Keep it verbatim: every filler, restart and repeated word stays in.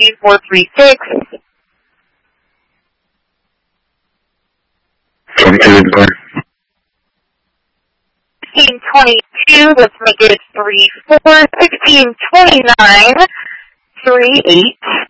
three four three six. twenty-two. sixteen twenty-two, let's make it three four. sixteen twenty-nine, three eight.